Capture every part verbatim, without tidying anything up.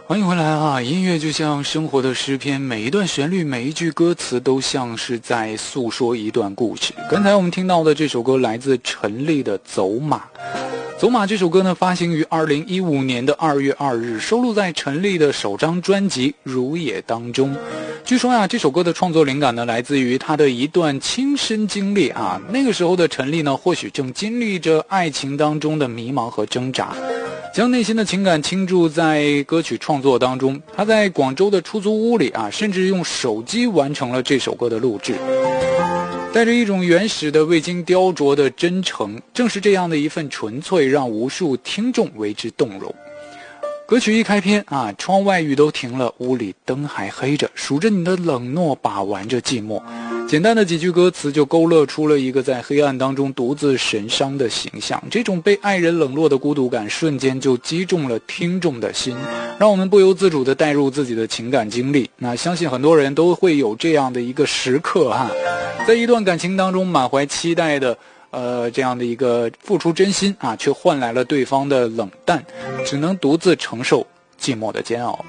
欢迎回来啊！音乐就像生活的诗篇，每一段旋律，每一句歌词都像是在诉说一段故事。刚才我们听到的这首歌来自陈粒的《走马》。走马这首歌呢，发行于二零一五年的二月二日，收录在陈粒的首张专辑《如也》当中。据说呀，这首歌的创作灵感呢，来自于他的一段亲身经历啊。那个时候的陈粒呢，或许正经历着爱情当中的迷茫和挣扎，将内心的情感倾注在歌曲创作当中。他在广州的出租屋里啊，甚至用手机完成了这首歌的录制，带着一种原始的未经雕琢的真诚。正是这样的一份纯粹，让无数听众为之动容。歌曲一开篇啊，窗外雨都停了，屋里灯还黑着，数着你的冷漠，把玩着寂寞。简单的几句歌词就勾勒出了一个在黑暗当中独自神伤的形象。这种被爱人冷落的孤独感瞬间就击中了听众的心，让我们不由自主地带入自己的情感经历。那相信很多人都会有这样的一个时刻啊，在一段感情当中满怀期待的呃，这样的一个付出真心啊，却换来了对方的冷淡，只能独自承受寂寞的煎熬。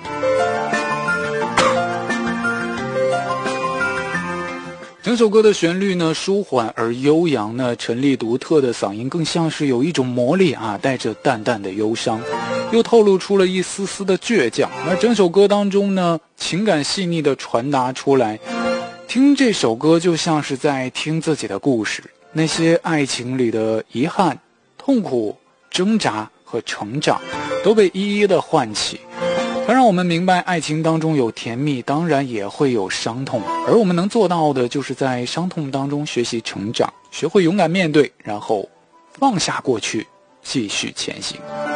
整首歌的旋律呢，舒缓而悠扬呢，陈粒独特的嗓音更像是有一种魔力啊，带着淡淡的忧伤，又透露出了一丝丝的倔强。而整首歌当中呢，情感细腻的传达出来，听这首歌就像是在听自己的故事。那些爱情里的遗憾、痛苦、挣扎和成长都被一一的唤起，它让我们明白爱情当中有甜蜜，当然也会有伤痛，而我们能做到的就是在伤痛当中学习成长，学会勇敢面对，然后放下过去，继续前行。